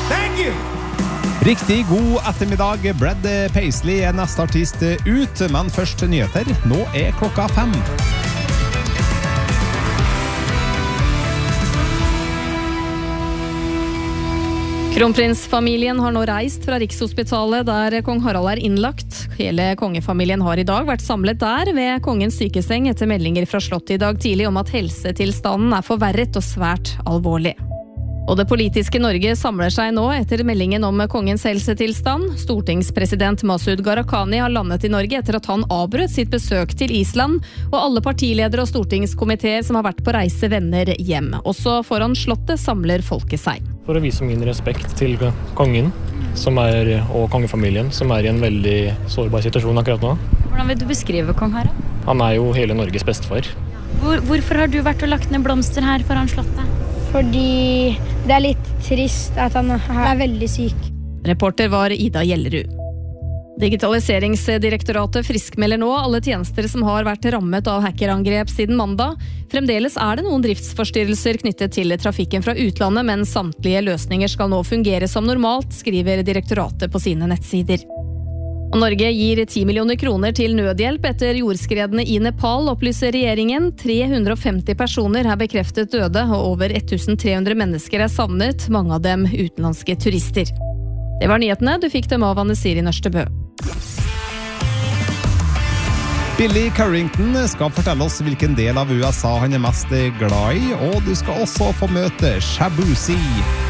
Thank you! Riktig god ettermiddag. Brad Paisley neste artist ut, men først nyheter. Nå klokka 5. Kronprinsfamilien har nå reist fra Rikshospitalet der kong Harald innlagt. Hele kongefamilien har i dag vært samlet der ved kongens sykeseng etter meldinger fra slottet i dag tidlig om at helsetilstanden forverret og svært alvorlig. Og det politiske Norge samler seg nå etter meldingen om kongens helsetilstand. Stortingspresident Masud Gharahkhani har landet i Norge etter at han avbrøt sitt besøk til Island, og alle partiledere og stortingskomiteer som har vært på reise vender hjem. Også foran slottet samler folket seg. For å vise min respekt til kongen og kongefamilien, som i en veldig sårbar situasjon akkurat nå. Hvordan vil du beskrive kong Harald? Han jo hele Norges bestefar. Hvorfor har du vært og lagt ned blomster her foran slottet? Fordi det litt trist at han veldig syk. Reporter var Ida Gjellerud. Digitaliseringsdirektoratet friskmelder nå alle tjenester som har vært rammet av hackerangrep siden mandag. Fremdeles det noen driftsforstyrrelser knyttet til trafikken fra utlandet, men samtlige løsninger skal nå fungere som normalt, skriver direktoratet på sine nettsider. Og Norge gir 10 millioner kroner til nødhjelp etter jordskredene i Nepal, opplyser regjeringen. 350 personer bekreftet døde, og over 1300 mennesker savnet, mange av dem utenlandske turister. Det var nyhetene, du fikk dem av Anne Siri Nørstebø. Billy Currington skal fortelle oss hvilken del av USA han mest glad i, og du skal også få møte Shabuzi.